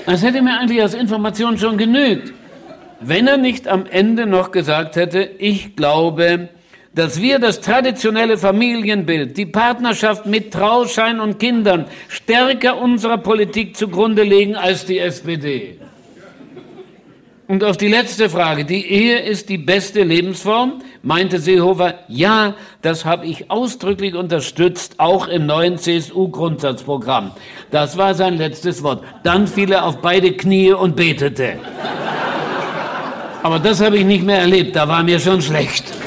Das hätte mir eigentlich als Information schon genügt, wenn er nicht am Ende noch gesagt hätte, ich glaube, dass wir das traditionelle Familienbild, die Partnerschaft mit Trauschein und Kindern stärker unserer Politik zugrunde legen als die SPD. Und auf die letzte Frage, die Ehe ist die beste Lebensform, meinte Seehofer, ja, das habe ich ausdrücklich unterstützt, auch im neuen CSU-Grundsatzprogramm. Das war sein letztes Wort. Dann fiel er auf beide Knie und betete. Aber das habe ich nicht mehr erlebt, da war mir schon schlecht.